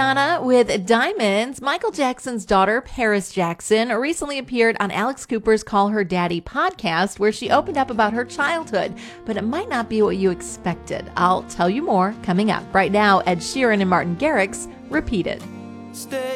Rihanna with Diamonds. Michael Jackson's daughter, Paris Jackson, recently appeared on Alex Cooper's Call Her Daddy podcast, where she opened up about her childhood, but it might not be what you expected. I'll tell you more coming up. Right now, Ed Sheeran and Martin Garrix, Repeat It.